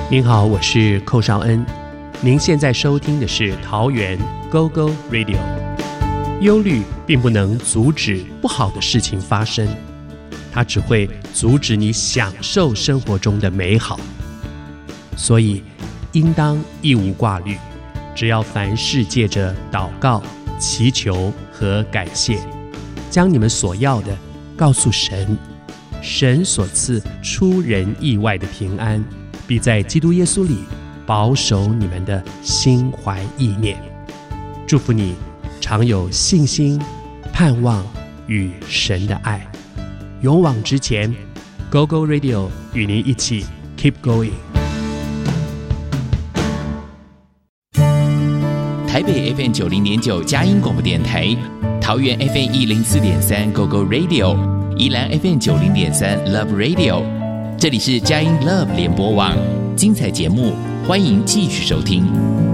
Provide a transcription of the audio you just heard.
您好，我是寇绍恩。您现在收听的是桃园 GoGo Radio。 忧虑并不能阻止不好的事情发生，它只会阻止你享受生活中的美好。所以应当一无挂虑，只要凡事借着祷告、祈求和感谢，将你们所要的告诉神，神所赐出人意外的平安，必在基督耶稣里保守你们的心怀意念。祝福你常有信心、盼望与神的爱，勇往直前。 GoGo Radio 与您一起 Keep Going。 台北 FM 90.9佳音广播电台，桃园 FM 104.3 GoGo Radio， 宜兰 FM 90.3 Love Radio。这里是佳音 Love 联播网，精彩节目欢迎继续收听。